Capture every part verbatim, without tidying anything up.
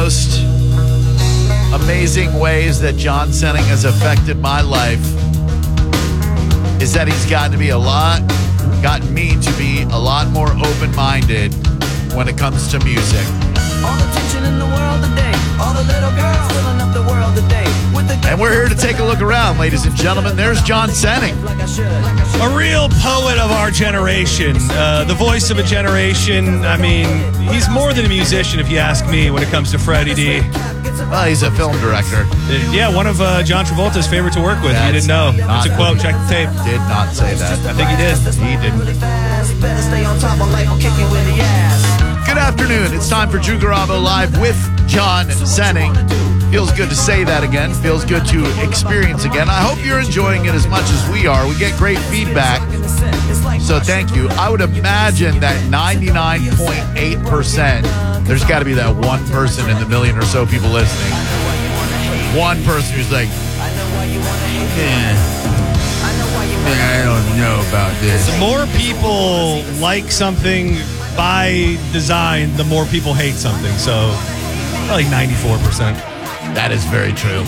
most amazing ways that John Senning has affected my life is that he's gotten to be a lot, gotten me to be a lot more open-minded when it comes to music. All the tension in the world today, all the little girls filling up the world today. And we're here to take a look around, ladies and gentlemen. There's John Senning. A real poet of our generation, uh, the voice of a generation. I mean, he's more than a musician, if you ask me, when it comes to Freddie D. Well, he's a film director. Uh, yeah, one of uh, John Travolta's favorite to work with. That's you didn't know. not- It's a quote. Check the tape. Did not say that. I think he did. He didn't. Better stay on top of life or kick you in the ass. Good afternoon. It's time for Drew Garabo Live with John Senning. Feels good to say that again. Feels good to experience again. I hope you're enjoying it as much as we are. We get great feedback, so thank you. I would imagine that ninety-nine point eight percent, there's got to be that one person in the million or so people listening. One person who's like, eh, I don't know about this. The more people like something by design, the more people hate something. So, like ninety-four percent. That is very true.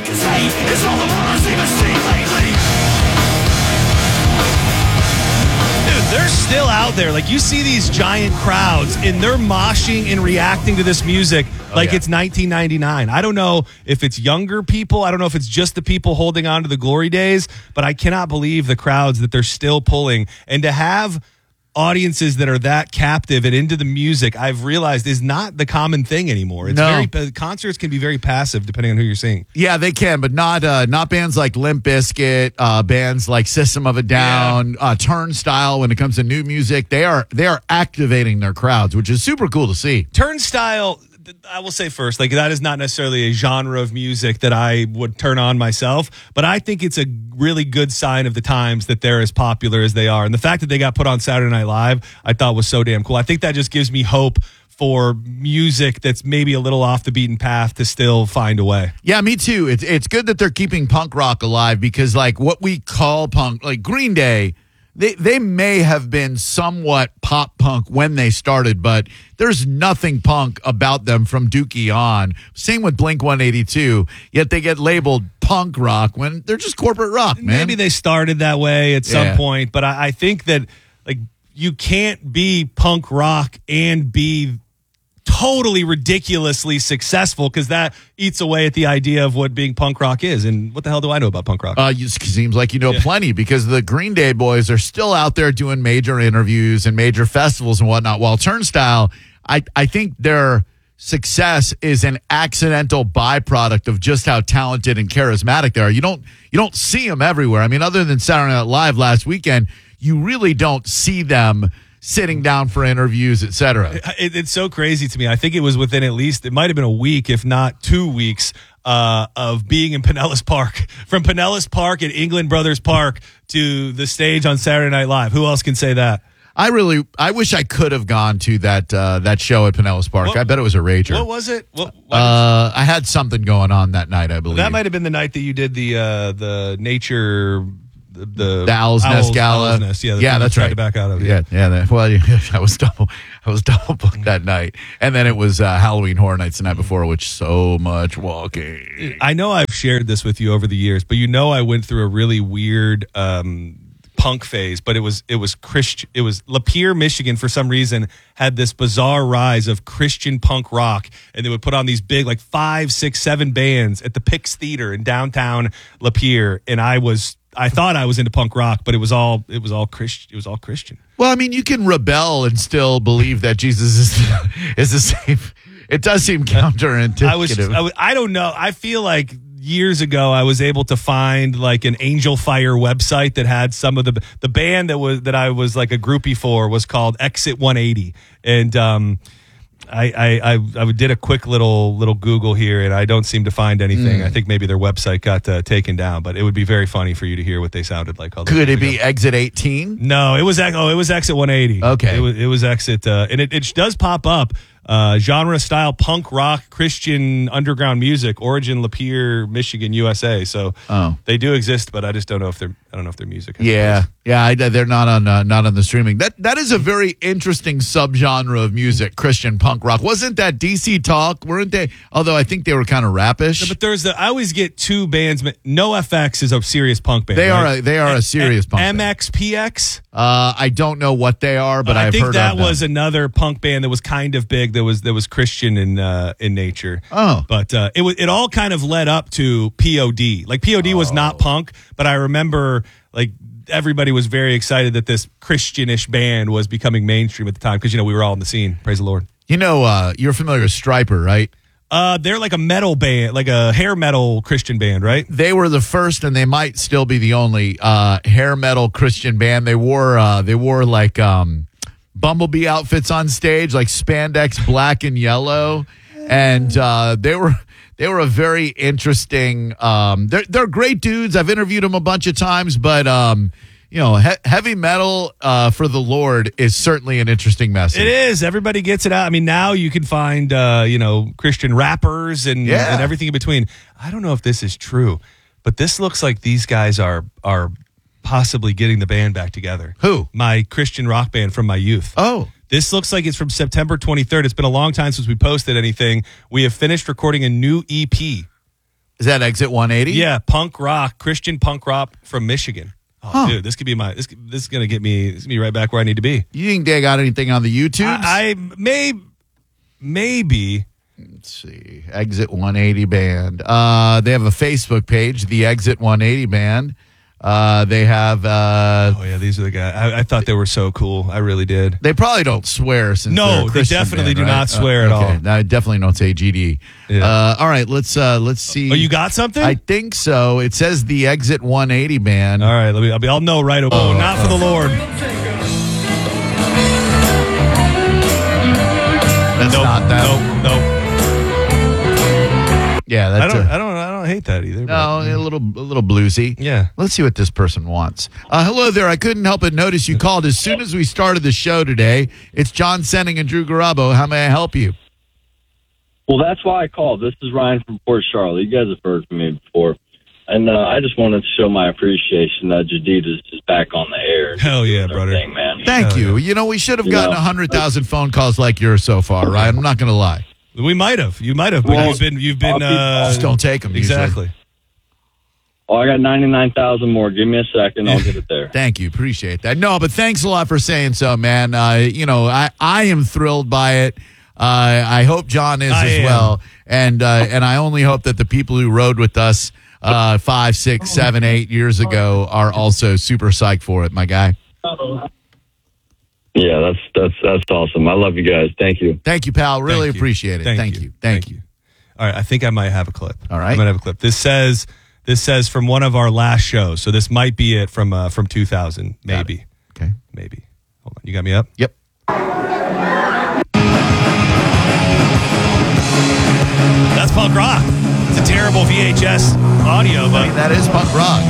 Dude, they're still out there. Like, you see these giant crowds, and they're moshing and reacting to this music Oh, like yeah. it's nineteen ninety-nine. I don't know if it's younger people. I don't know if it's just the people holding on to the glory days, but I cannot believe the crowds that they're still pulling. And to have audiences that are that captive and into the music, I've realized is not the common thing anymore. It's No. very concerts can be very passive depending on who you're seeing. Yeah, they can, but not uh, not bands like Limp Bizkit, uh, bands like System of a Down, uh, Turnstile. When it comes to new music, they are they are activating their crowds, which is super cool to see. Turnstile, I will say first, like that is not necessarily a genre of music that I would turn on myself, but I think it's a really good sign of the times that they're as popular as they are. And the fact that they got put on Saturday Night Live, I thought was so damn cool. I think that just gives me hope for music that's maybe a little off the beaten path to still find a way. Yeah, me too. It's it's good that they're keeping punk rock alive because like what we call punk, like Green Day, They they may have been somewhat pop punk when they started, but there's nothing punk about them from Dookie on. Same with Blink one eighty-two, yet they get labeled punk rock when they're just corporate rock, man. Maybe they started that way at some Yeah. point, but I, I think that like you can't be punk rock and be totally ridiculously successful because that eats away at the idea of what being punk rock is. And what the hell do I know about punk rock? Uh, it seems like you know Yeah. plenty because the Green Day boys are still out there doing major interviews and major festivals and whatnot. While Turnstile, I, I think their success is an accidental byproduct of just how talented and charismatic they are. You don't you don't see them everywhere. I mean, other than Saturday Night Live last weekend, you really don't see them sitting down for interviews, et cetera. It, it's so crazy to me. I think it was within at least, it might have been a week, if not two weeks, uh, of being in Pinellas Park. From Pinellas Park at England Brothers Park to the stage on Saturday Night Live. Who else can say that? I really, I wish I could have gone to that uh, that show at Pinellas Park. What- I bet it was a rager. What was it? What, why Uh, I had something going on that night, I believe. did- that might have been the night that you did the uh, the nature, the, the, the Owl's Nest Gala. Owl's Nest. Yeah, the yeah, thing that's you tried right. to back out of. Yeah, yeah. that, well, I was double, I was double booked that night, and then it was uh, Halloween Horror Nights the night before, which so much walking. I know I've shared this with you over the years, but you know I went through a really weird um, punk phase. But it was it was Christian. It was Lapeer, Michigan. For some reason, had this bizarre rise of Christian punk rock, and they would put on these big, like five, six, seven bands at the Pix Theater in downtown Lapeer, and I was. I thought I was into punk rock, but it was all it was all Christian. It was all Christian. Well, I mean, you can rebel and still believe that Jesus is is the same. It does seem counterintuitive. I was, I was. I don't know. I feel like years ago I was able to find like an Angel Fire website that had some of the the band that was that I was like a groupie for was called Exit one eighty, and um, I, I I I did a quick little little Google here, and I don't seem to find anything. Mm. I think maybe their website got uh, taken down, but it would be very funny for you to hear what they sounded like. all those Could years it be ago. Exit eighteen? No, it was ex- oh, it was Exit one eighty. Okay. it was it was Exit, uh, and it, it does pop up Uh, genre style punk rock Christian underground music. Origin Lapeer, Michigan, U S A. So Oh. they do exist, but I just don't know if they're I don't know if their music. has a Yeah, place. yeah, I, they're not on uh, not on the streaming. That that is a very interesting subgenre of music, Christian punk rock. Wasn't that D C Talk? Weren't they? Although I think they were kind of rappish. But there's the I always get two bands. No F X is a serious punk band. They are right? a- they are a serious punk band. M X P X. uh, I don't know what they are, but I I've think heard that of them. was another punk band that was kind of big. That was that was Christian in uh, in nature. Oh. but uh, it was it all kind of led up to P O D. Like P O D was not punk, but I remember like everybody was very excited that this Christianish band was becoming mainstream at the time because you know we were all in the scene. Praise the Lord. You know, uh, you're familiar with Stryper, right? Uh, they're like a metal band, like a hair metal Christian band, right? They were the first, and they might still be the only uh, hair metal Christian band. They wore uh, they wore like um, bumblebee outfits on stage, like spandex black and yellow, and uh, they were they were a very interesting. Um, they're they're great dudes. I've interviewed them a bunch of times, but um, you know, he- heavy metal uh, for the Lord is certainly an interesting message. It is. Everybody gets it out. I mean, now you can find, uh, you know, Christian rappers and, Yeah. and everything in between. I don't know if this is true, but this looks like these guys are are possibly getting the band back together. Who? My Christian rock band from my youth. Oh. This looks like it's from September twenty-third. It's been a long time since we posted anything. We have finished recording a new E P. Is that Exit one eighty? Yeah, punk rock, Christian punk rock from Michigan. Oh, Huh. dude, this could be my. This this is gonna get me. This is gonna be right back where I need to be. You think they got anything on the YouTube? I, I may, maybe. Let's see. Exit one eighty Band. Uh, they have a Facebook page, the Exit one eighty Band. Uh, they have. Uh, Oh yeah, these are the guys. I, I thought they were so cool. I really did. they probably don't swear since No, they're a they Christian definitely band, do right? not swear at okay. all. No, I definitely don't say G D. Yeah. Uh, all right, let's uh, let's see. Oh, you got something? I think so. It says the Exit one eighty Band. All right, let me. I'll, be, I'll know right away. Oh, not for the Lord. That's Nope. not that. Nope. Nope. Yeah, I that's don't. a- I don't. I don't hate that either. No, but- a little, a little bluesy. Yeah. Let's see what this person wants. Uh, hello there. I couldn't help but notice you called as soon as we started the show today. It's John Senning and Drew Garabo. How may I help you? Well, that's why I called. This is Ryan from Port Charlotte. You guys have heard from me before. And uh, I just wanted to show my appreciation that Jadita's is back on the air. Hell yeah, Doing their brother. thing, man. Thank Hell you. yeah. You know, we should have You gotten know, one hundred thousand phone calls like yours so far, right? I'm not going to lie. We might have. You might have. But Well, you've been. You've been. I'll be- Uh, Just don't take them. exactly. Oh, I got ninety-nine thousand more. Give me a second. I'll get it there. Thank you. Appreciate that. No, but thanks a lot for saying so, man. Uh, you know, I, I am thrilled by it. Uh, I hope John is I as am. well. And uh, and I only hope that the people who rode with us uh, five, six, seven, eight years ago are also super psyched for it, my guy. Yeah, that's that's that's awesome. I love you guys. Thank you. Thank you, pal. Really Thank you. appreciate it. Thank, you. Thank, you. All right, I think I might have a clip. All right. I might have a clip. This says this says from one of our last shows, so this might be it from uh, from two thousand, maybe, Okay. maybe. Hold on, you got me up. Yep. That's punk rock. It's a terrible V H S audio, I but mean, that is punk rock.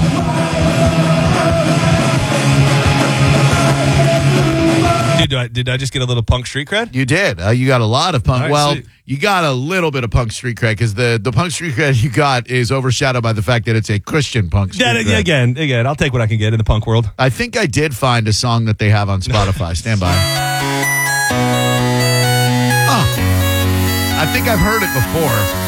dude, did I, did I just get a little punk street cred? You did. Uh, you got a lot of punk. All right, well, sweet. you got a little bit of punk street cred because the, the punk street cred you got is overshadowed by the fact that it's a Christian punk street Yeah, cred. again, again, I'll take what I can get in the punk world. I think I did find a song that they have on Spotify. Stand by. Oh, I think I've heard it before.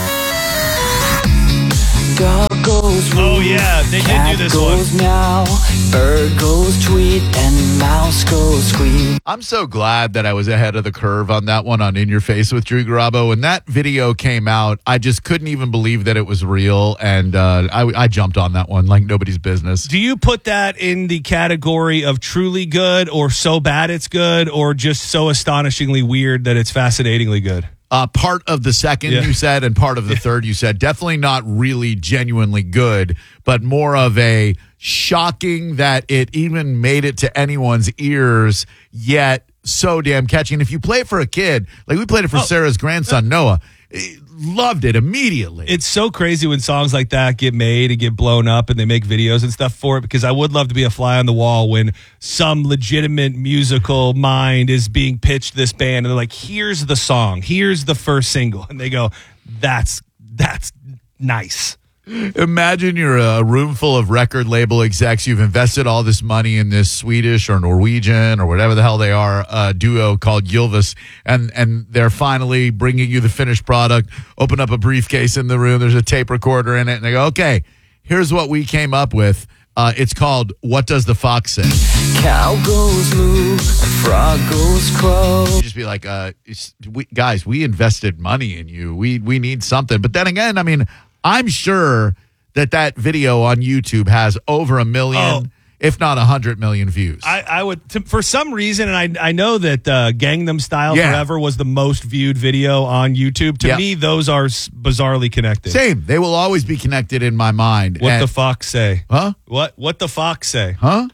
Dog goes Oh woof, yeah, they did cat do this goes one. meow, bird goes tweet, and mouse goes squeak. I'm so glad that I was ahead of the curve on that one on In Your Face with Drew Garabo. When that video came out, I just couldn't even believe that it was real, and uh, I, I jumped on that one like nobody's business. Do you put that in the category of truly good, or so bad it's good, or just so astonishingly weird that it's fascinatingly good? Uh, part of the second Yeah. you said, and part of the third you said. Definitely not really genuinely good, but more of a shocking that it even made it to anyone's ears, yet so damn catchy. And if you play it for a kid, like we played it for Oh. Sarah's grandson, Noah, Loved it immediately. It's so crazy when songs like that get made and get blown up and they make videos and stuff for it, because I would love to be a fly on the wall when some legitimate musical mind is being pitched this band and they're like, here's the song, here's the first single. And they go, that's, that's nice. Imagine you're a room full of record label execs. You've invested all this money in this Swedish or Norwegian or whatever the hell they are uh, duo called Ylvis, and and they're finally bringing you the finished product. Open up a briefcase in the room. There's a tape recorder in it, and they go, "Okay, here's what we came up with. Uh, it's called What Does the Fox Say?" Cow goes moo, frog goes crow. You just be like, uh, it's, we, "Guys, we invested money in you. We we need something." But then again, I mean, I'm sure that that video on YouTube has over a million, Oh. if not a hundred million views. I, I would, to, for some reason, and I I know that uh, Gangnam Style Yeah. Forever was the most viewed video on YouTube. To Yeah. me, those are s- bizarrely connected. Same. They will always be connected in my mind. What And- the fox say? Huh? What What the fox say? Huh?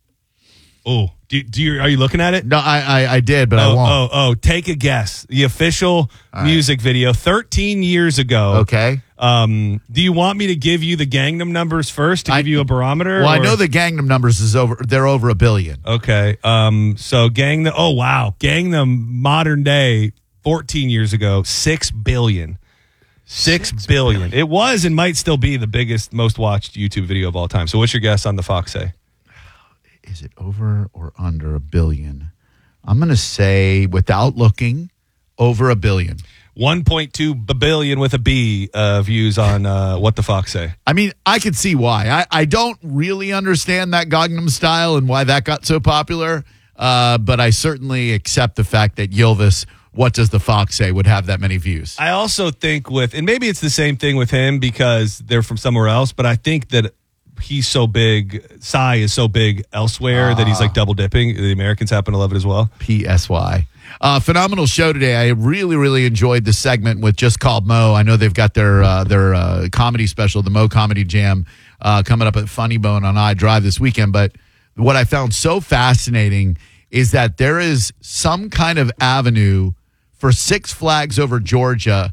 Oh, do, do you are you looking at it? No, I I, I did, but I Oh, won't. oh, oh! Take a guess. The official music video, thirteen years ago. Okay. Um, do you want me to give you the Gangnam numbers first to I- give you a barometer? Well, I or- know the Gangnam numbers is over. They're over a billion. Okay. Um. So Gangnam. Oh wow, Gangnam modern day, fourteen years ago, six billion. Six, Six billion. billion. It was and might still be the biggest, most watched YouTube video of all time. So, what's your guess on the Fox say? Is it over or under a billion? I'm going to say, without looking, over a billion. one point two billion with a B uh, views on uh, What the Fox Say. I mean, I could see why. I, I don't really understand that Gangnam Style and why that got so popular, uh, but I certainly accept the fact that Ylvis, What Does the Fox Say, would have that many views. I also think with, and maybe it's the same thing with him because they're from somewhere else, but I think that he's so big, Psy is so big elsewhere that he's like double dipping. The Americans happen to love it as well. P S Y. Uh, phenomenal show today. I really, really enjoyed the segment with Just Called Mo. I know they've got their uh, their uh, comedy special, the Mo Comedy Jam, uh, coming up at Funny Bone on iDrive this weekend. But what I found so fascinating is that there is some kind of avenue for Six Flags Over Georgia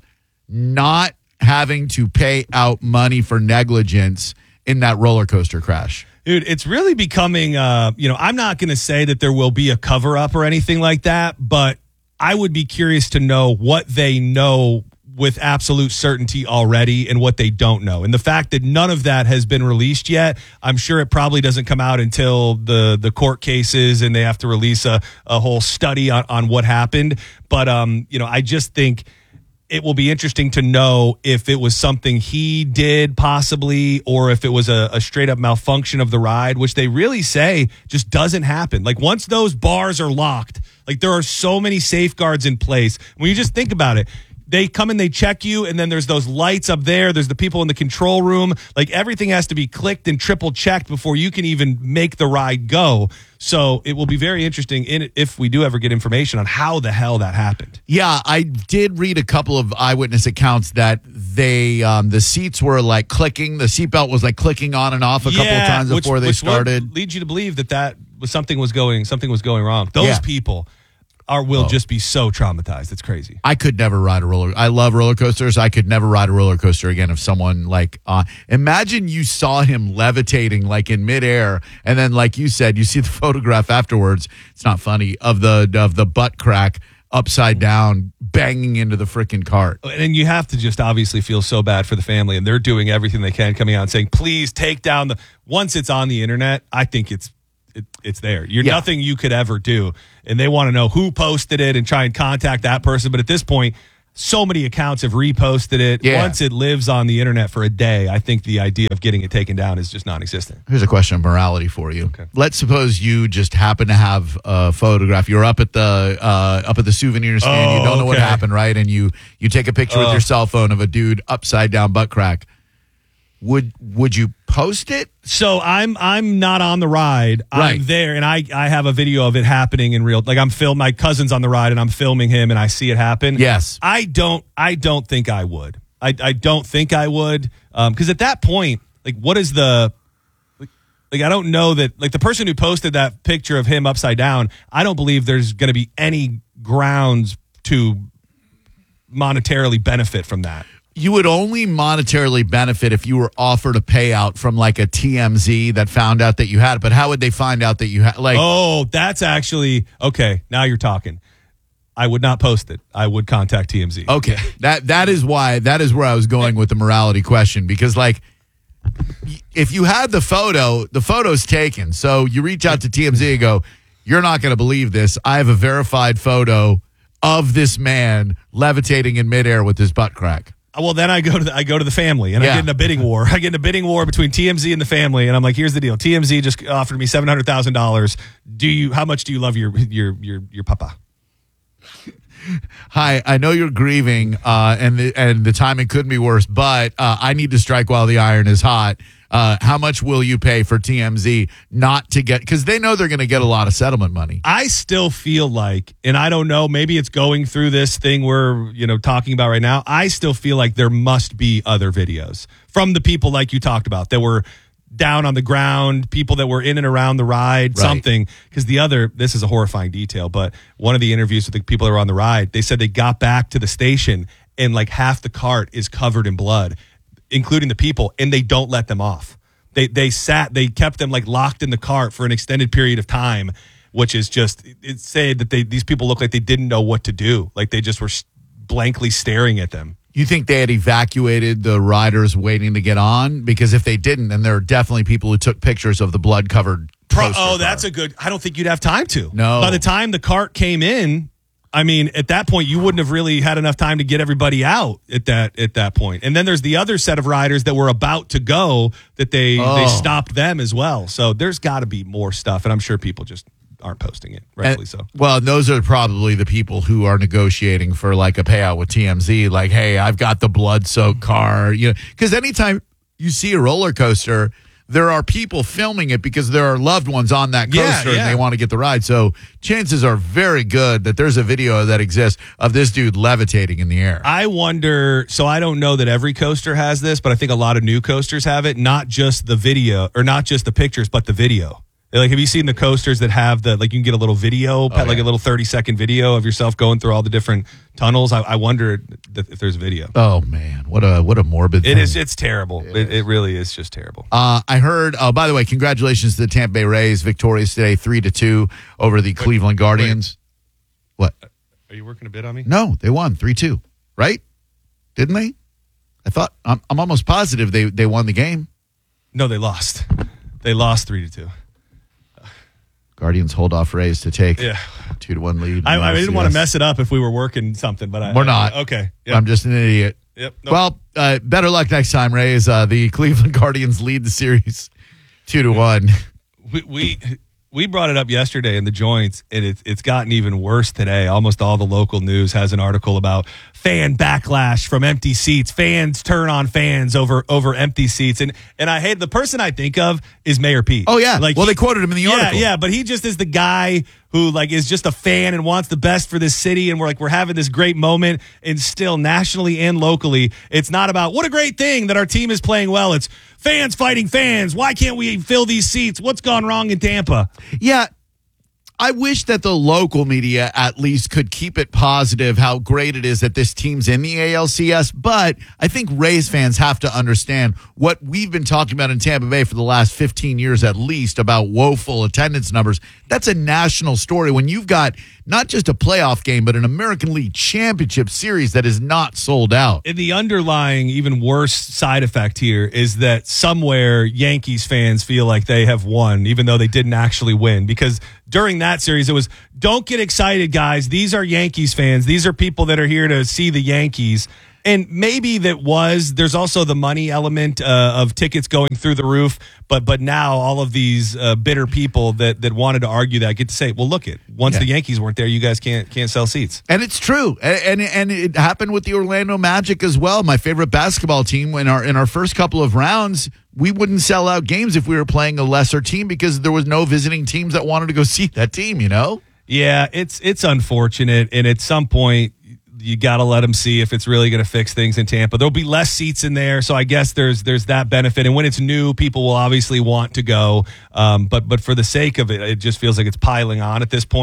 not having to pay out money for negligence in that roller coaster crash. Dude, it's really becoming, uh, you know, I'm not going to say that there will be a cover up or anything like that, but I would be curious to know what they know with absolute certainty already and what they don't know. And the fact that none of that has been released yet, I'm sure it probably doesn't come out until the, the court cases and they have to release a, a whole study on, on what happened. But, um, you know, I just think it will be interesting to know if it was something he did possibly, or if it was a, a straight up malfunction of the ride, which they really say just doesn't happen. Like once those bars are locked, like there are so many safeguards in place. When you just think about it, they come and they check you, and then there's those lights up there. There's the people in the control room. Like everything has to be clicked and triple checked before you can even make the ride go. So it will be very interesting in if we do ever get information on how the hell that happened. Yeah, I did read a couple of eyewitness accounts that they um, the seats were like clicking. The seatbelt was like clicking on and off a couple of times which, before they which started. would lead you to believe that that was something was going something was going wrong. Those Yeah. people are will just be so traumatized. It's crazy. I could never ride a roller. I love roller coasters. I could never ride a roller coaster again. If someone like, uh, imagine you saw him levitating like in midair, and then like you said, you see the photograph afterwards. It's not funny of the of the butt crack upside down, banging into the freaking cart. And you have to just obviously feel so bad for the family, and they're doing everything they can, coming out and saying, "Please take down the." Once it's on the internet, I think it's. It, it's there. You're Yeah. nothing you could ever do. And they want to know who posted it and try and contact that person. But at this point, so many accounts have reposted it. Yeah. Once it lives on the internet for a day, I think the idea of getting it taken down is just non-existent. Here's a question of morality for you. Okay. Let's suppose you just happen to have a photograph. You're up at the uh, up at the souvenir stand. Oh, you don't know what okay. happened, right? And you you take a picture with Uh. your cell phone of a dude upside down butt crack. Would would you post it? So I'm I'm not on the ride. Right. I'm there, and I I have a video of it happening in real. Like I'm film. My cousin's on the ride, and I'm filming him, and I see it happen. Yes. I don't. I don't think I would. I I don't think I would. Um, because at that point, like, what is the like, like? I don't know that. Like the person who posted that picture of him upside down, I don't believe there's going to be any grounds to monetarily benefit from that. You would only monetarily benefit if you were offered a payout from like a T M Z that found out that you had it. But how would they find out that you had like Oh, that's actually okay. Now you're talking. I would not post it. I would contact T M Z. Okay. That that is why that is where I was going with the morality question, because like if you had the photo, the photo's taken. So you reach out to T M Z and go, "You're not going to believe this. I have a verified photo of this man levitating in midair with his butt crack." Well, then I go to the, I go to the family and Yeah. I get in a bidding war. I get in a bidding war between T M Z and the family, and I'm like, "Here's the deal. T M Z just offered me seven hundred thousand dollars. Do you? How much do you love your your your your papa?" Hi, I know you're grieving, uh, and the, and the timing couldn't be worse, but uh, I need to strike while the iron is hot. Uh, how much will you pay for T M Z not to get, because they know they're going to get a lot of settlement money. I still feel like, and I don't know, maybe it's going through this thing we're, you know, talking about right now. I still feel like there must be other videos from the people like you talked about that were down on the ground, people that were in and around the ride, Right. something. Because the other, this is a horrifying detail, but one of the interviews with the people that were on the ride, they said they got back to the station and like half the cart is covered in blood, including the people, and they don't let them off. They they sat, they kept them like locked in the cart for an extended period of time, which is just, it said that they these people look like they didn't know what to do. Like they just were blankly staring at them. You think they had evacuated the riders waiting to get on? Because if they didn't, then there are definitely people who took pictures of the blood-covered Pro, poster oh, car. that's a good, I don't think you'd have time to. No. By the time the cart came in, I mean, at that point, you wouldn't have really had enough time to get everybody out at that at that point. And then there's the other set of riders that were about to go that they, Oh. they stopped them as well. So there's got to be more stuff, and I'm sure people just aren't posting it, rightfully And- so. Well, those are probably the people who are negotiating for like a payout with T M Z. Like, hey, I've got the blood-soaked car. You know, because anytime you see a roller coaster, there are people filming it because there are loved ones on that coaster Yeah, yeah. and they want to get the ride. So chances are very good that there's a video that exists of this dude levitating in the air. I wonder, so I don't know that every coaster has this, but I think a lot of new coasters have it, not just the video, or not just the pictures, but the video. Like, have you seen the coasters that have the, like, you can get a little video, like Oh, yeah. a little thirty second video of yourself going through all the different tunnels? I, I wonder th- if there's video. Oh man, what a what a morbid It thing. is, it's terrible. It, it really is just terrible. Uh, I heard. Oh, by the way, congratulations to the Tampa Bay Rays, victorious today, three to two over the Cleveland Guardians. What? Are you working a bit on me? No, they won three two, right? Didn't they? I thought. I'm, I'm almost positive they they won the game. No, they lost. They lost three to two. Guardians hold off Rays to take Yeah. two to one lead. I, I didn't want to Yes. mess it up if we were working something, but I, We're not. Okay. Yep. I'm just an idiot. Yep. Nope. Well, uh, better luck next time, Rays. Uh, the Cleveland Guardians lead the series two to one. we, we we brought it up yesterday in the joints, and it's it's gotten even worse today. Almost all the local news has an article about fan backlash from empty seats. Fans turn on fans over over empty seats, and and I hate the person I think of is Mayor Pete. Oh yeah, like well he- they quoted him in the yeah, article. yeah, but he just is the guy who like is just a fan and wants the best for this city, and we're like we're having this great moment, and still nationally and locally, it's not about what a great thing that our team is playing well. It's fans fighting fans. Why can't we fill these seats? What's gone wrong in Tampa? Yeah. I wish that the local media at least could keep it positive how great it is that this team's in the A L C S, but I think Rays fans have to understand what we've been talking about in Tampa Bay for the last fifteen years at least about woeful attendance numbers. That's a national story when you've got not just a playoff game, but an American League Championship Series that is not sold out. And the underlying, even worse side effect here is that somewhere Yankees fans feel like they have won, even though they didn't actually win. Because during that series, it was, don't get excited, guys. These are Yankees fans. These are people that are here to see the Yankees. And maybe that was, there's also the money element uh, of tickets going through the roof. But but now all of these uh, bitter people that, that wanted to argue that get to say, well, look it, once Yeah. the Yankees weren't there, you guys can't can't sell seats. And it's true, and, and and it happened with the Orlando Magic as well. My favorite basketball team. In our in our first couple of rounds, we wouldn't sell out games if we were playing a lesser team because there was no visiting teams that wanted to go see that team. You know. Yeah, it's it's unfortunate, and at some point you got to let them see if it's really going to fix things in Tampa. There'll be less seats in there, so I guess there's there's that benefit. And when it's new, people will obviously want to go. Um, but but for the sake of it, it just feels like it's piling on at this point.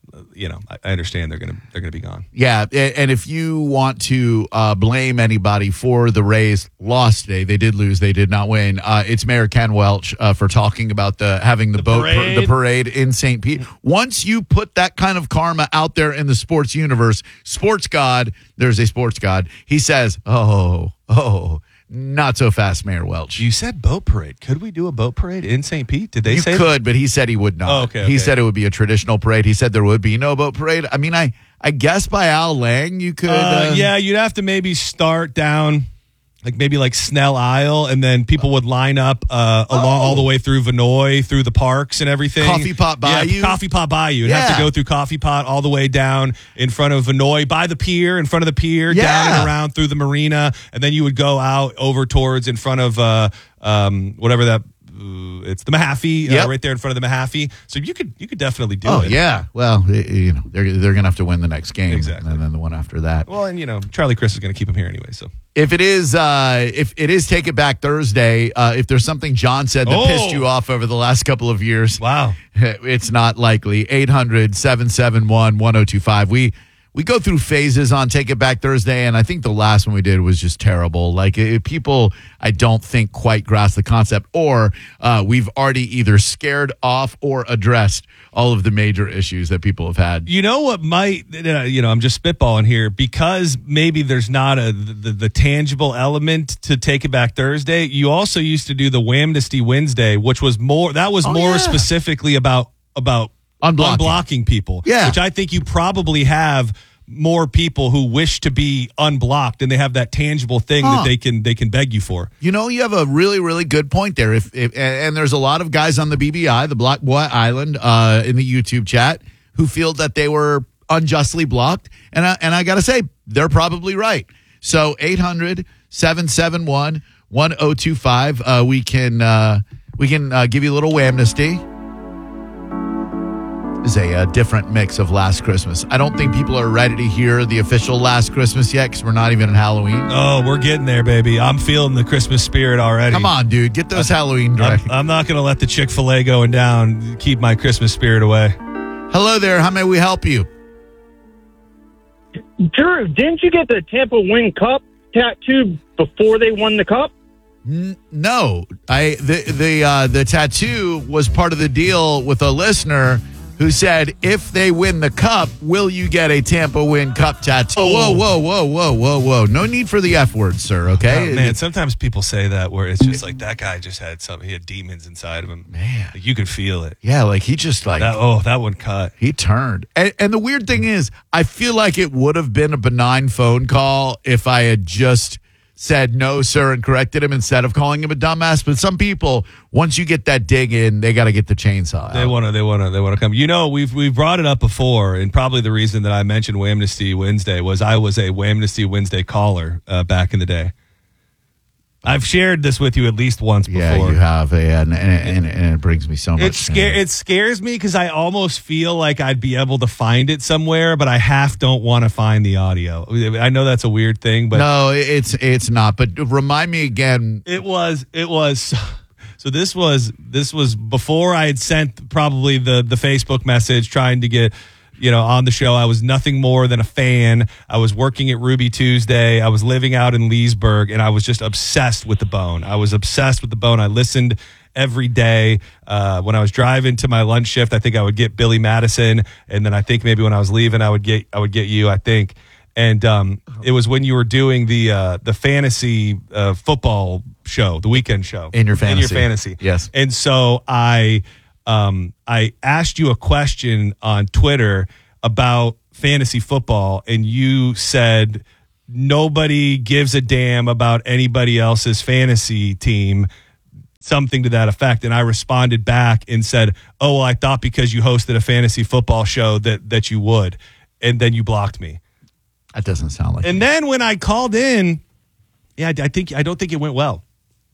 you know, I, I understand they're gonna they're gonna be gone. Yeah, a- and if you want to uh, blame anybody for the Rays' loss today, they did lose, they did not win. Uh, it's Mayor Ken Welch uh, for talking about the having the, The boat par- parade. the parade in Saint Pete. Once you put that kind of karma out there in the sports universe, sports god, there's a sports god. He says, "Oh, oh." Not so fast, Mayor Welch. You said boat parade. Could we do a boat parade in Saint Pete? Did they You say could, but he said he would not. Oh, okay, He okay. said it would be a traditional parade. He said there would be no boat parade. I mean, I, I guess by Al Lang you could. Uh, uh, yeah, you'd have to maybe start down, like maybe like Snell Isle, and then people would line up uh, along all the way through Vinoy, through the parks and everything. Coffee Pot Bayou? Yeah, Coffee Pot Bayou. You'd have Yeah. to go through Coffee Pot all the way down in front of Vinoy, by the pier, in front of the pier, down Yeah. and around through the marina, and then you would go out over towards in front of uh, um, whatever that. uh, It's the Mahaffey, Yep. uh, right there in front of the Mahaffey. So you could you could definitely do Oh it. yeah. Well, y- you know they're they're gonna have to win the next game, Exactly. and then the one after that. Well, and you know Charlie Chris is going to keep him here anyway. So If it is, uh, if it is Take It Back Thursday, uh, if there's something John said that Oh. pissed you off over the last couple of years, wow. it's not likely. eight hundred, seven seven one, one oh two five. We we go through phases on Take It Back Thursday, and I think the last one we did was just terrible. Like it, people, I don't think quite grasp the concept, or uh, we've already either scared off or addressed all of the major issues that people have had. You know what might, uh, you know, I'm just spitballing here because maybe there's not a the, the tangible element to Take It Back Thursday. You also used to do the Whamnesty Wednesday, which was more, that was Oh, more yeah. specifically about, about Unblocking. unblocking people. Yeah. Which I think you probably have more people who wish to be unblocked and they have that tangible thing Huh. that they can, they can beg you for. You know, you have a really, really good point there. If, if and there's a lot of guys on the B B I, the Block Boy Island, uh, in the YouTube chat, who feel that they were unjustly blocked, and I, and I got to say, they're probably right. So eight hundred, seven seven one, one oh two five. Uh, we can uh, we can uh, give you a little whamnesty. Is a, uh different mix of Last Christmas. I don't think people are ready to hear the official Last Christmas yet because we're not even in Halloween. Oh, we're getting there, baby. I'm feeling the Christmas spirit already. Come on, dude, get those Halloween I'm, direct. I'm not going to let the Chick-fil-A going down keep my Christmas spirit away. Hello there. How may we help you? Drew, didn't you get the Tampa Win Cup tattoo before they won the cup? No, I the the uh, the tattoo was part of the deal with a listener who said, if they win the cup, will you get a Tampa Win Cup tattoo? Oh, whoa, whoa, whoa, whoa, whoa, whoa. No need for the F word, sir, okay? Oh, man, sometimes people say that where it's just like that guy just had something. He had demons inside of him. Man. Like, you could feel it. Yeah, like he just like, That, oh, that one cut. he turned. And, and the weird thing is, I feel like it would have been a benign phone call if I had just said no, sir, and corrected him instead of calling him a dumbass. But some people, once you get that dig in, they got to get the chainsaw They out. want to. They want to. They want to come. You know, we've we've brought it up before, and probably the reason that I mentioned Whamnesty Wednesday was I was a Whamnesty Wednesday caller uh, back in the day. I've shared this with you at least once before. Yeah, you have, and, and, and, and it brings me so much. It scare it scares me because I almost feel like I'd be able to find it somewhere, but I half don't want to find the audio. I know that's a weird thing, but No, it's it's not. But remind me again. it was it was. So this was this was before I had sent probably the the Facebook message trying to get, you know, on the show. I was nothing more than a fan. I was working at Ruby Tuesday. I was living out in Leesburg, and I was just obsessed with the Bone. I was obsessed with the Bone. I listened every day. Uh, when I was driving to my lunch shift, I think I would get Billy Madison, and then I think maybe when I was leaving, I would get I would get you. I think, and um, it was when you were doing the uh, the fantasy uh, football show, the weekend show, In Your in your Fantasy. fantasy, Yes. and so I. Um, I asked you a question on Twitter about fantasy football, and you said nobody gives a damn about anybody else's fantasy team, something to that effect. And I responded back and said, oh, well, I thought because you hosted a fantasy football show that that you would. And then you blocked me. That doesn't sound like. And then when I called in, yeah, I, I think I don't think it went well.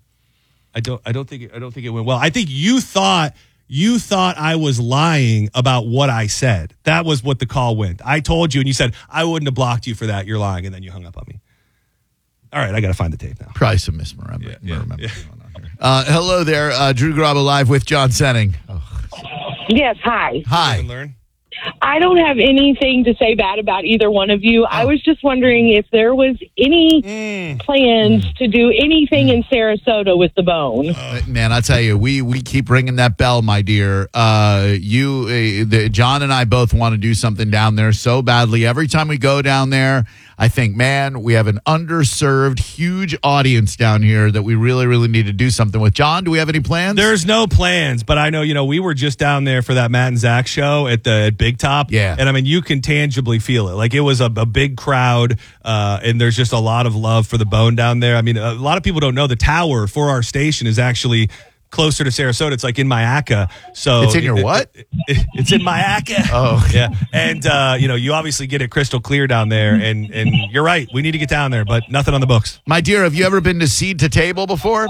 I don't I don't think it, I don't think it went well. I think you thought You thought I was lying about what I said. That was what the call went. I told you, and you said, I wouldn't have blocked you for that. You're lying. And then you hung up on me. All right, I got to find the tape now. Probably some misremember. Yeah, yeah, remember yeah. going on here. Uh, hello there, uh, Drew Garabo live with John Senning. Oh, Yes, hi. hi. Learn. I don't have anything to say bad about either one of you. I was just wondering if there was any Mm. plans to do anything in Sarasota with the Bone. Uh, Man, I tell you, we we keep ringing that bell, my dear. Uh, you, uh, the, John, and I both want to do something down there so badly. Every time we go down there, I think, man, we have an underserved, huge audience down here that we really, really need to do something with. John, do we have any plans? There's no plans, but I know, you know, we were just down there for that Matt and Zach show at the at Big Top. Yeah. And I mean, you can tangibly feel it. Like it was a, a big crowd, uh, and there's just a lot of love for the Bone down there. I mean, a lot of people don't know the tower for our station is actually closer to Sarasota. It's like in Mayaca. So It's in your it- what? it- it- it's in Mayaca. Oh, okay. yeah. And uh, you know, you obviously get it crystal clear down there, and and you're right. We need to get down there, but nothing on the books. My dear, have you ever been to Seed to Table before?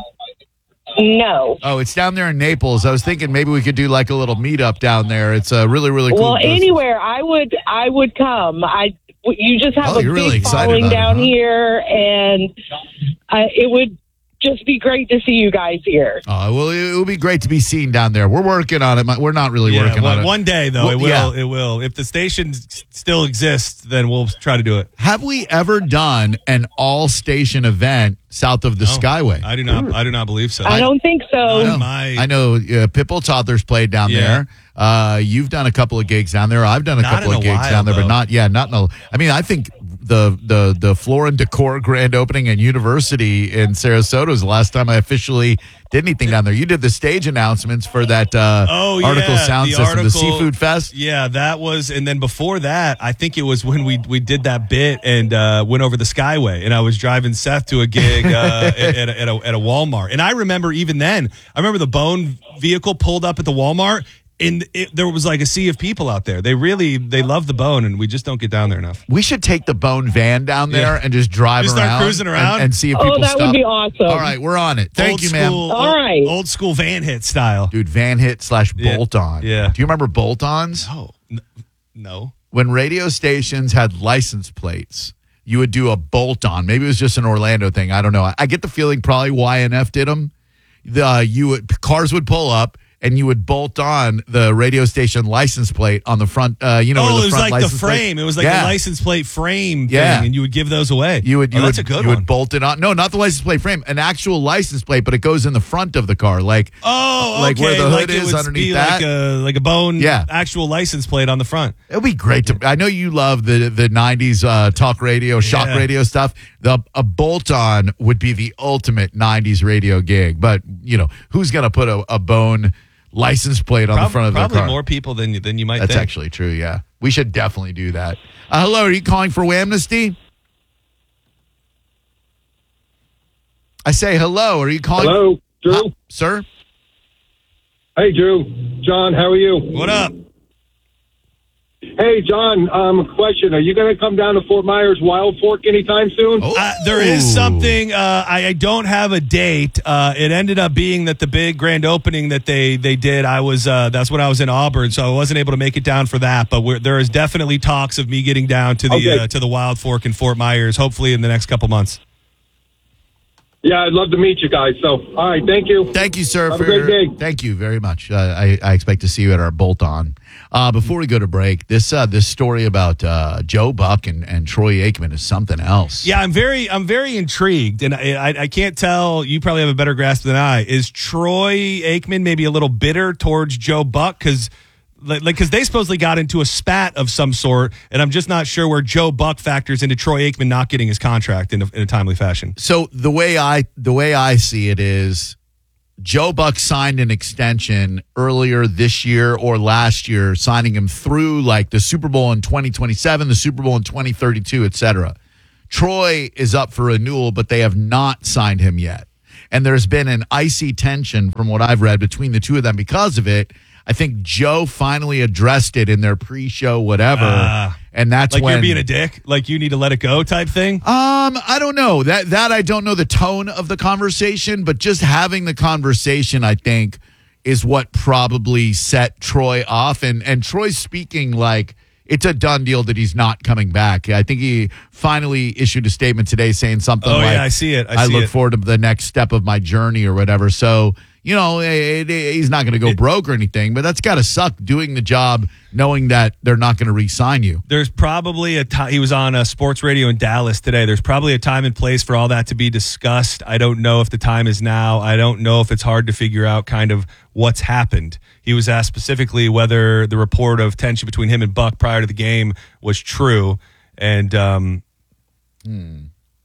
No. Oh, it's down there in Naples. I was thinking maybe we could do like a little meetup down there. It's a really, really cool. Well, place. anywhere I would, I would come. I, you just have Oh, a you're big really excited following about it, down huh? here, and uh, it would just be great to see you guys here. Oh, well, it would be great to be seen down there. We're working on it. We're not really working one, on it. one day though, Well, it will. yeah. It will. If the station s- still exists, then we'll try to do it. Have we ever done an all-station event south of the No, Skyway? I do not. I do not believe so. I don't think so. I I know. know. my- I know uh, Pitbull Toddlers played down Yeah. there. Uh, you've done a couple of gigs down there. I've done a Not couple in of a gigs while, down there, but though. not yeah, not in a, I mean, I think the the the Floor and Decor grand opening and University in Sarasota was the last time I officially did anything down there. You did the stage announcements for that uh, Oh, article yeah, sound the system, the article- Seafood Fest. Yeah, that was, and then before that, I think it was when we we did that bit and uh, went over the Skyway, and I was driving Seth to a gig uh, at, at, a, at, a, at a Walmart, and I remember even then, I remember the Bone vehicle pulled up at the Walmart, and it, there was like a sea of people out there. They really they love the Bone, and we just don't get down there enough. We should take the Bone van down there Yeah. and just drive Just around, start cruising and- around? and, see if Oh, people that stop. would be awesome. All right, we're on it. Thank old you, ma'am. school, All right. old school van hit style. Dude, Van Hit slash Yeah. Bolt On. Yeah. Do you remember Bolt Ons? Oh n- no. When radio stations had license plates, you would do a bolt on. Maybe it was just an Orlando thing. I don't know. I, I get the feeling probably Y N F did them. The uh, you would, cars would pull up and you would bolt on the radio station license plate on the front. Uh, you know, where Oh, the it was front like the license plate- frame. It was like Yeah. the license plate frame thing, Yeah. and you would give those away. You would. You oh, that's would, a good you one. would bolt it on. No, not the license plate frame. An actual license plate, but it goes in the front of the car, like Oh, like okay. where the hood like it is would underneath be that. like a like a bone, Yeah. actual license plate on the front. It would be great to. I know you love the the nineties uh, talk radio, shock Yeah. radio stuff. The a bolt on would be the ultimate nineties radio gig. But you know who's going to put a, a bone license plate on Prob- the front of their probably car? more people than you- than you might That's think. actually true. Yeah, we should definitely do that. Uh, hello, are you calling for Wamnesty? I say hello. Are you calling? Hello, Drew. Uh, sir. Hey, Drew. John, how are you? What up? Hey, John. Um, question: Are you going to come down to Fort Myers Wild Fork anytime soon? Oh. Uh, there is something. Uh, I, I don't have a date. Uh, it ended up being that the big grand opening that they they did. I was uh, that's when I was in Auburn, so I wasn't able to make it down for that. But we're, there is definitely talks of me getting down to the Okay. uh, to the Wild Fork in Fort Myers, hopefully in the next couple months. Yeah, I'd love to meet you guys. So, all right, thank you. Thank you, sir. Have a for, great day. Thank you very much. Uh, I, I expect to see you at our bolt on. Uh, before we go to break, this uh, this story about uh, Joe Buck and, and Troy Aikman is something else. Yeah, I'm very, I'm very intrigued, and I, I, I can't tell. You probably have a better grasp than I. Is Troy Aikman maybe a little bitter towards Joe Buck because, like, because they supposedly got into a spat of some sort, and I'm just not sure where Joe Buck factors into Troy Aikman not getting his contract in a, in a timely fashion. So the way I the way I see it is, Joe Buck signed an extension earlier this year or last year, signing him through like the Super Bowl in twenty twenty-seven, the Super Bowl in twenty thirty-two, et cetera. Troy is up for renewal, but they have not signed him yet. And there's been an icy tension from what I've read between the two of them because of it. I think Joe finally addressed it in their pre-show, whatever. Ah. and that's Like when you're being a dick, like you need to let it go type thing. Um, I don't know. That that I don't know the tone of the conversation, but just having the conversation, I think, is what probably set Troy off. And and Troy's speaking like it's a done deal that he's not coming back. I think he finally issued a statement today saying something Oh, like, yeah, I see it. I see look it. forward to the next step of my journey or whatever. So, you know, it, it, he's not going to go broke or anything, but that's got to suck doing the job knowing that they're not going to re-sign you. There's probably a time, he was on a sports radio in Dallas today. There's probably a time and place for all that to be discussed. I don't know if the time is now. I don't know if it's hard to figure out kind of what's happened. He was asked specifically whether the report of tension between him and Buck prior to the game was true. And, um, hmm.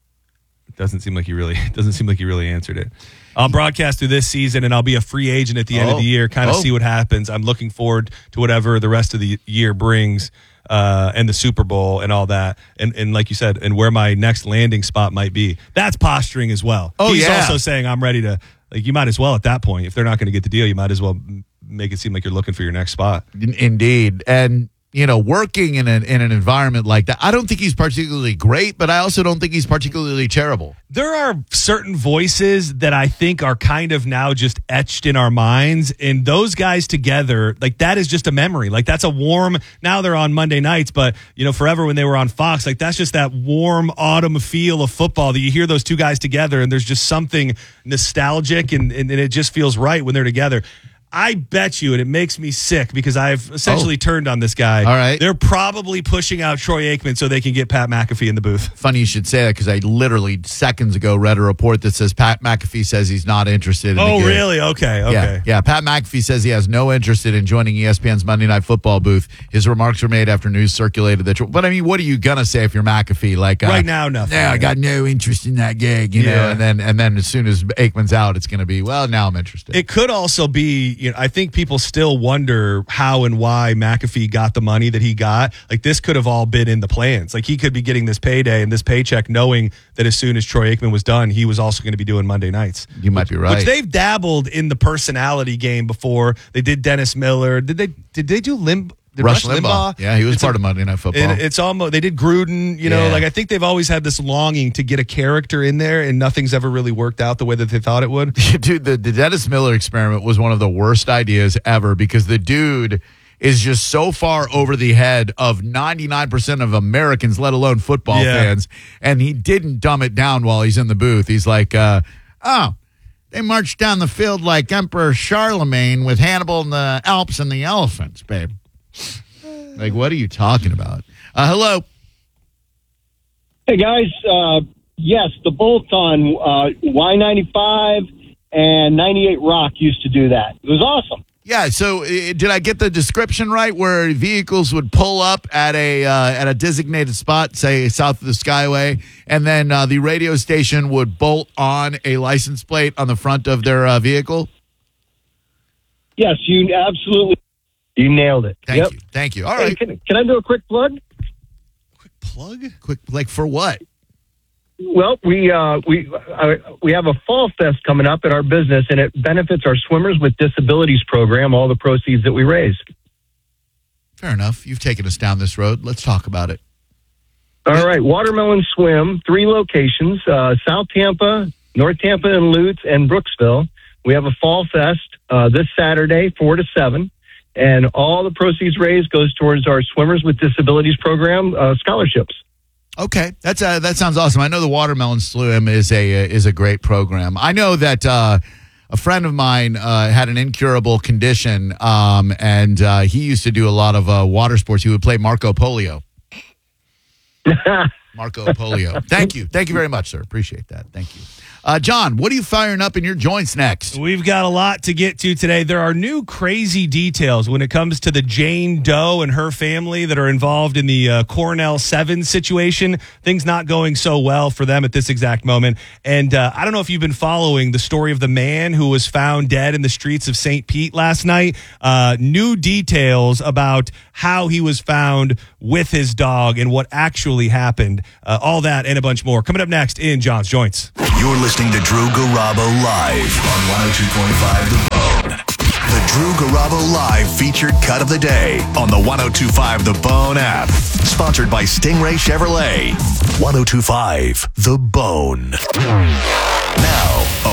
It doesn't seem like he really doesn't seem like he really answered it. I'll broadcast through this season, and I'll be a free agent at the end oh. of the year, kind of oh. see what happens. I'm looking forward to whatever the rest of the year brings, uh, and the Super Bowl and all that. And and like you said, and where my next landing spot might be. That's posturing as well. Oh, He's yeah. also saying I'm ready to, like, you might as well at that point. If they're not going to get the deal, you might as well make it seem like you're looking for your next spot. Indeed. And you know, working in an in an environment like that, I don't think he's particularly great, but I also don't think he's particularly terrible. There are certain voices that I think are kind of now just etched in our minds, and those guys together, like, that is just a memory. Like, that's a warm, now they're on Monday nights, but, you know, forever when they were on Fox, like, that's just that warm autumn feel of football that you hear those two guys together, and there's just something nostalgic, and, and, and it just feels right when they're together. I bet you, and it makes me sick because I've essentially oh. turned on this guy. All right. They're probably pushing out Troy Aikman so they can get Pat McAfee in the booth. Funny you should say that because I literally seconds ago read a report that says Pat McAfee says he's not interested in Oh, the gig. really? Okay, okay. Yeah, yeah, Pat McAfee says he has no interest in joining E S P N's Monday Night Football booth. His remarks were made after news circulated that. But I mean, what are you gonna say if you're McAfee? Like uh, right now, nothing. Yeah, I got no interest in that gig, you Yeah. know. And then and then as soon as Aikman's out, it's gonna be well. Now I'm interested. It could also be, you know, I think people still wonder how and why McAfee got the money that he got. Like, this could have all been in the plans. Like, he could be getting this payday and this paycheck knowing that as soon as Troy Aikman was done, he was also going to be doing Monday nights. You might be right. Which they've dabbled in the personality game before. They did Dennis Miller. Did they Did they do Limb? Did Rush, Rush Limbaugh. Limbaugh? Yeah, he was It's part a, of Monday Night Football. And it's almost, they did Gruden, you know, Yeah. like, I think they've always had this longing to get a character in there, and nothing's ever really worked out the way that they thought it would. Dude, the, the Dennis Miller experiment was one of the worst ideas ever because the dude is just so far over the head of ninety-nine percent of Americans, let alone football Yeah. fans. And he didn't dumb it down while he's in the booth. He's like, uh, oh, they marched down the field like Emperor Charlemagne with Hannibal and the Alps and the elephants, babe. Like, what are you talking about? Uh, hello. Hey, guys. Uh, yes, the Bolt on uh, Y ninety-five and ninety-eight Rock used to do that. It was awesome. Yeah, so uh, did I get the description right where vehicles would pull up at a uh, at a designated spot, say south of the Skyway, and then uh, the radio station would bolt on a license plate on the front of their uh, vehicle? Yes, you absolutely. You nailed it. Thank Yep. you. Thank you. All Hey, right. can, can I do a quick plug? Plug? Quick, like for what? Well, we uh, we uh, we have a Fall Fest coming up at our business, and it benefits our Swimmers with Disabilities program. All the proceeds that we raise. Fair enough. You've taken us down this road. Let's talk about it. All right, Watermelon Swim, three locations: uh, South Tampa, North Tampa, and Lutz, and Brooksville. We have a Fall Fest uh, this Saturday, four to seven, and all the proceeds raised goes towards our Swimmers with Disabilities program uh, scholarships. Okay, that's uh, that sounds awesome. I know the Watermelon Swim is a uh, is a great program. I know that uh, a friend of mine uh, had an incurable condition, um, and uh, he used to do a lot of uh, water sports. He would play Marco Polio. Marco Polio. Thank you, thank you very much, sir. Appreciate that. Thank you. Uh, John, what are you firing up in your joints next? We've got a lot to get to today. There are new crazy details when it comes to the Jane Doe and her family that are involved in the uh, Cornell seven situation. Things not going so well for them at this exact moment. And uh, I don't know if you've been following the story of the man who was found dead in the streets of Saint Pete last night. Uh, new details about how he was found with his dog and what actually happened. Uh, all that and a bunch more. Coming up next in John's Joints. You're listening to Drew Garabo Live on one oh two point five The Bone. The Drew Garabo Live featured cut of the day on the one oh two point five The Bone app. Sponsored by Stingray Chevrolet. one oh two point five The Bone. Now, a Bone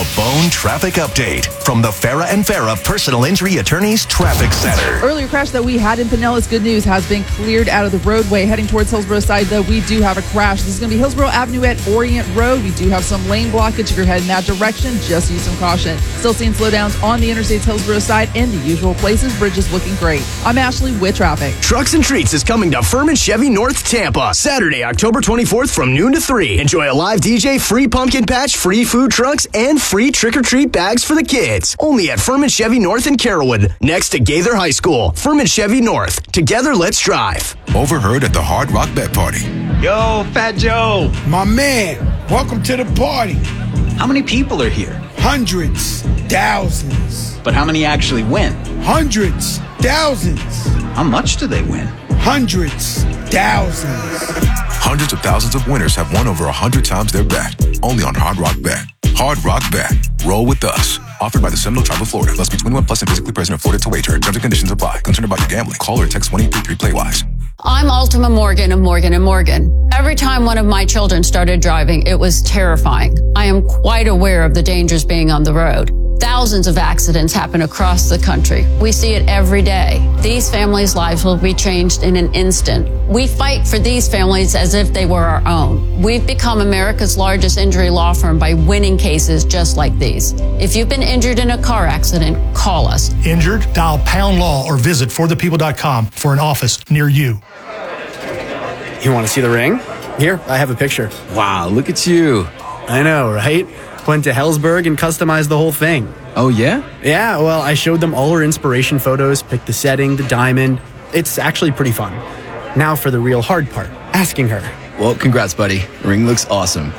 traffic update from the Farah and Farah Personal Injury Attorneys Traffic Center. Earlier crash that we had in Pinellas, good news, has been cleared out of the roadway. Heading towards Hillsborough side, though, we do have a crash. This is going to be Hillsborough Avenue at Orient Road. We do have some lane blockage. If you're heading that direction, just use some caution. Still seeing slowdowns on the Interstate's Hillsborough side in the usual places. Bridge is looking great. I'm Ashley with traffic. Trucks and Treats is coming to Furman Chevy North Tampa Saturday, October twenty-fourth from noon to three. Enjoy a live D J, free pumpkin patch, free food trucks, and free trick-or-treat bags for the kids. Only at Furman Chevy North in Carrollwood, next to Gaither High School. Furman Chevy North. Together, let's drive. Overheard at the Hard Rock Bet Party. Yo, Fat Joe. My man, welcome to the party. How many people are here? Hundreds, thousands. But how many actually win? Hundreds, thousands. How much do they win? Hundreds, thousands. Hundreds of thousands of winners have won over one hundred times their bet. Only on Hard Rock Bet. Hard Rock Bet. Roll with us. Offered by the Seminole Tribe of Florida. Must be twenty-one plus and physically present in Florida to wager. Terms and conditions apply. Concerned about your gambling? Call or text one eight three three play wise. I'm Ultima Morgan of Morgan and Morgan. Every time one of my children started driving, it was terrifying. I am quite aware of the dangers being on the road. Thousands of accidents happen across the country. We see it every day. These families' lives will be changed in an instant. We fight for these families as if they were our own. We've become America's largest injury law firm by winning cases just like these. If you've been injured in a car accident, call us. Injured? Dial pound law or visit for the people dot com for an office near you. You want to see the ring? Here, I have a picture. Wow, look at you. I know, right? Went to Helzberg and customized the whole thing. Oh, yeah? Yeah, well, I showed them all our inspiration photos, picked the setting, the diamond. It's actually pretty fun. Now for the real hard part, asking her. Well, congrats, buddy. The ring looks awesome.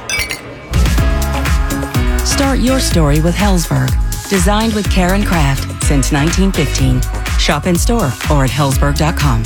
Start your story with Helzberg. Designed with care and craft since nineteen fifteen. Shop in store or at helzberg dot com.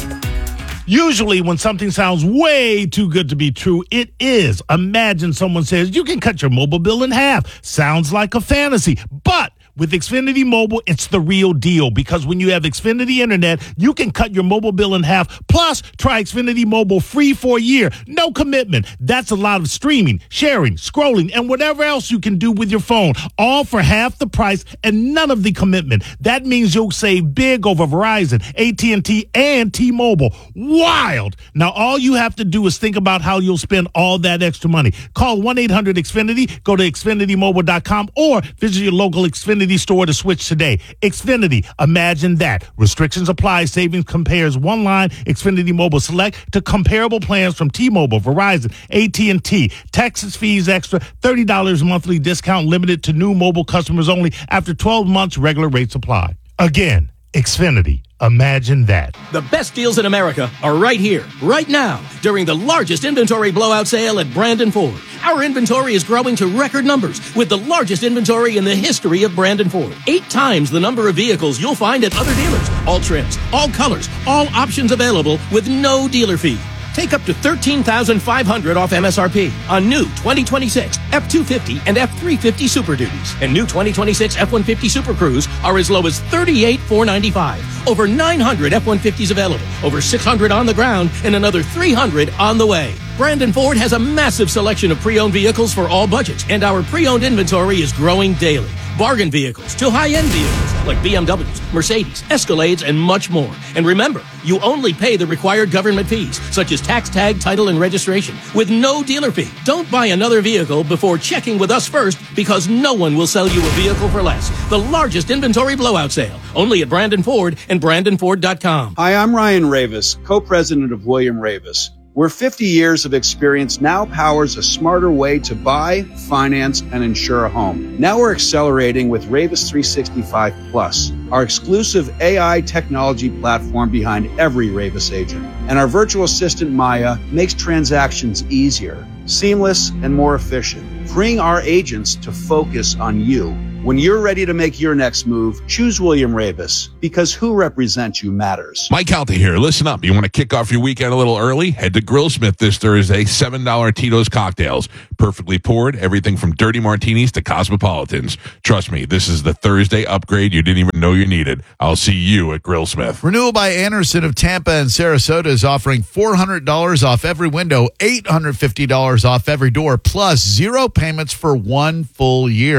Usually when something sounds way too good to be true, it is. Imagine someone says, you can cut your mobile bill in half. Sounds like a fantasy. But with Xfinity Mobile, it's the real deal, because when you have Xfinity Internet, you can cut your mobile bill in half. Plus, try Xfinity Mobile free for a year. No commitment. That's a lot of streaming, sharing, scrolling, and whatever else you can do with your phone, all for half the price and none of the commitment. That means you'll save big over Verizon, A T and T, and T-Mobile. Wild! Now, all you have to do is think about how you'll spend all that extra money. Call one eight hundred X Finity, go to xfinity mobile dot com, or visit your local Xfinity store to switch today. Xfinity, imagine that. Restrictions apply. Savings compares one line Xfinity Mobile Select to comparable plans from T-Mobile, Verizon, A T and T. Taxes, fees extra, thirty dollars monthly discount limited to new mobile customers only. After twelve months, regular rates apply. Again, Xfinity. Imagine that. The best deals in America are right here, right now, during the largest inventory blowout sale at Brandon Ford. Our inventory is growing to record numbers with the largest inventory in the history of Brandon Ford. Eight times the number of vehicles you'll find at other dealers. All trims, all colors, all options available with no dealer fee. Take up to thirteen thousand five hundred dollars off M S R P on new twenty twenty-six F two fifty and F three fifty Super Duties. And new twenty twenty-six F one fifty Super Cruise are as low as thirty-eight thousand four hundred ninety-five dollars. Over nine hundred F one fifties available, over six hundred on the ground, and another three hundred on the way. Brandon Ford has a massive selection of pre-owned vehicles for all budgets, and our pre-owned inventory is growing daily. Bargain vehicles to high-end vehicles like B M Ws, Mercedes, Escalades, and much more. And remember, you only pay the required government fees, such as tax tag, title, and registration, with no dealer fee. Don't buy another vehicle before checking with us first, because no one will sell you a vehicle for less. The largest inventory blowout sale, only at Brandon Ford and brandon ford dot com. Hi, I'm Ryan Ravis, co-president of William Ravis, where fifty years of experience now powers a smarter way to buy, finance, and insure a home. Now we're accelerating with Ravis three sixty-five Plus, our exclusive A I technology platform behind every Ravis agent. And our virtual assistant, Maya, makes transactions easier, seamless, and more efficient, freeing our agents to focus on you. When you're ready to make your next move, choose William Ravis, because who represents you matters. Mike Calta here. Listen up. You want to kick off your weekend a little early? Head to Grillsmith this Thursday. seven dollar Tito's cocktails. Perfectly poured. Everything from dirty martinis to cosmopolitans. Trust me, this is the Thursday upgrade you didn't even know you needed. I'll see you at Grillsmith. Renewal by Anderson of Tampa and Sarasota is offering four hundred dollars off every window, eight hundred fifty dollars off every door, plus zero payments for one full year.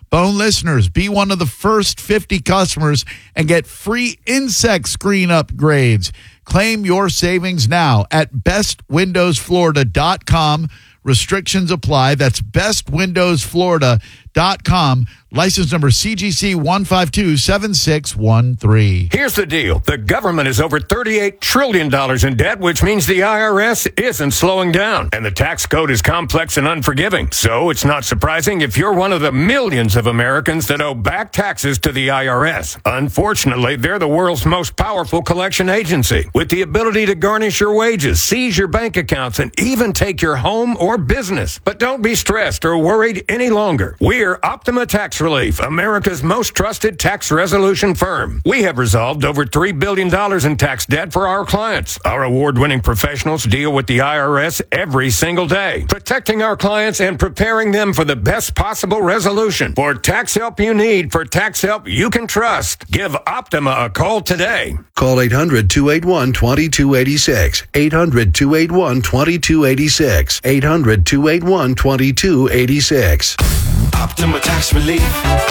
Bone listeners, be one of the first fifty customers and get free insect screen upgrades. Claim your savings now at best windows florida dot com. Restrictions apply. That's best windows florida dot com. License number C G C one five two seven six one three. Here's the deal. The government is over thirty-eight trillion dollars in debt, which means the I R S isn't slowing down. And the tax code is complex and unforgiving. So it's not surprising if you're one of the millions of Americans that owe back taxes to the I R S. Unfortunately, they're the world's most powerful collection agency, with the ability to garnish your wages, seize your bank accounts, and even take your home or business. But don't be stressed or worried any longer. We're Optima Tax Relief, America's most trusted tax resolution firm. We have resolved over three billion dollars in tax debt for our clients. Our award-winning professionals deal with the I R S every single day, protecting our clients and preparing them for the best possible resolution. For tax help you need, for tax help you can trust, give Optima a call today. Call eight hundred, two eight one, two two eight six. eight hundred, two eight one, two two eight six. eight hundred, two eight one, two two eight six. Optima Tax Relief.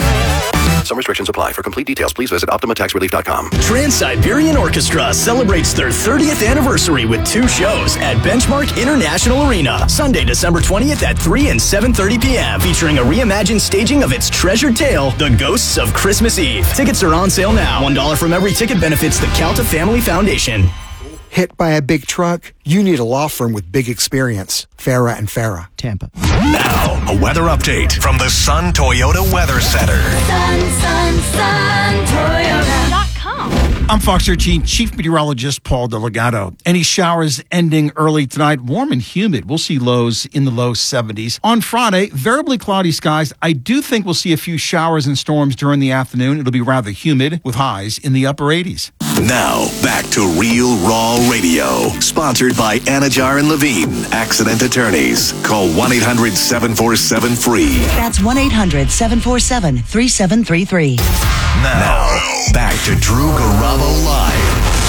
Some restrictions apply. For complete details, please visit optima tax relief dot com. Trans-Siberian Orchestra celebrates their thirtieth anniversary with two shows at Benchmark International Arena. Sunday, December twentieth at three and seven thirty p.m. featuring a reimagined staging of its treasured tale, The Ghosts of Christmas Eve. Tickets are on sale now. one dollar from every ticket benefits the Calta Family Foundation. Hit by a big truck? You need a law firm with big experience. Farah and Farah, Tampa. Now, a weather update from the Sun Toyota Weather Center. Sun, sun, sun, Toyota dot com. I'm Fox thirteen Chief Meteorologist Paul Delgado. Any showers ending early tonight, warm and humid. We'll see lows in the low seventies. On Friday, variably cloudy skies. I do think we'll see a few showers and storms during the afternoon. It'll be rather humid with highs in the upper eighties. Now, back to Real Raw Radio. Sponsored by Anajar and Levine, Accident Attorneys. Call one eight hundred seven four seven free. That's one eight hundred seven four seven three seven three three. Now, back to Drew Garabo Live.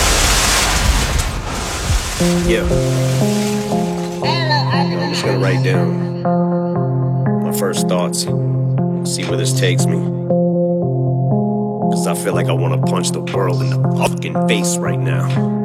Yeah. I'm just going to write down my first thoughts, see where this takes me. Because I feel like I want to punch the world in the fucking face right now.